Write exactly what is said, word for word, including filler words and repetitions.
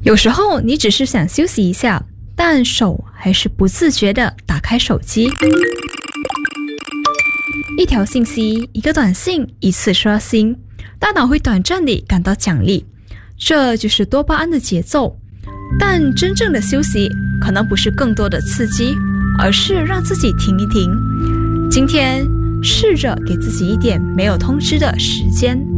有时候你只是想休息一下，但手还是不自觉地打开手机。一条信息，一个短信，一次刷新，大脑会短暂地感到奖励，这就是多巴胺的节奏。但真正的休息可能不是更多的刺激，而是让自己停一停。今天试着给自己一点没有通知的时间。